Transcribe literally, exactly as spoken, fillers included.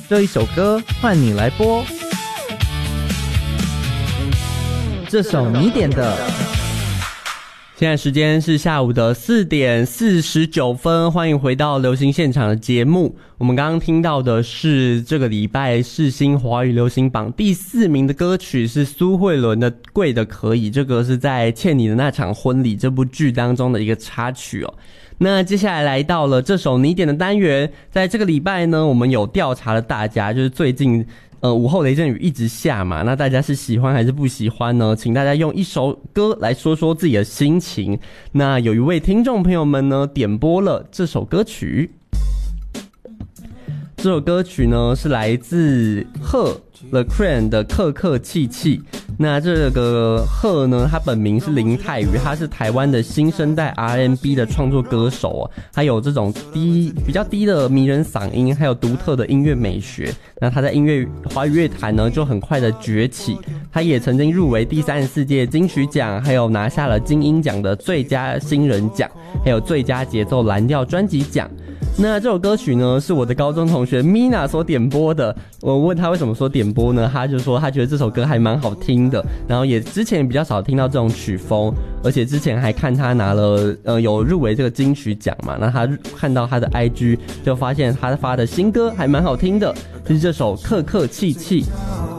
这一首歌换你来播，这首你点的。现在时间是下午的四点四十九分，欢迎回到流行现场的节目。我们刚刚听到的是这个礼拜世新华语流行榜第四名的歌曲，是苏慧伦的《贵的可以》，这个是在《欠你的那场婚礼》这部剧当中的一个插曲哦。那接下来来到了这首你点的单元，在这个礼拜呢，我们有调查了大家，就是最近呃，午后雷阵雨一直下嘛，那大家是喜欢还是不喜欢呢？请大家用一首歌来说说自己的心情。那有一位听众朋友们呢，点播了这首歌曲。这首歌曲呢是来自贺 The Crane 的客客气气。那这个贺呢，他本名是林泰宇，他是台湾的新生代 R and B 的创作歌手哦，他有这种低比较低的迷人嗓音，还有独特的音乐美学。那他在音乐华语乐坛呢就很快的崛起，他也曾经入围第三十四届金曲奖，还有拿下了金鹰奖的最佳新人奖，还有最佳节奏蓝调专辑奖。那这首歌曲呢是我的高中同学 Mina 所点播的，我问他为什么说点播呢，他就说他觉得这首歌还蛮好听的，然后也之前比较少听到这种曲风，而且之前还看他拿了呃有入围这个金曲奖嘛，那他看到他的 I G 就发现他发的新歌还蛮好听的，就是这首客客气气。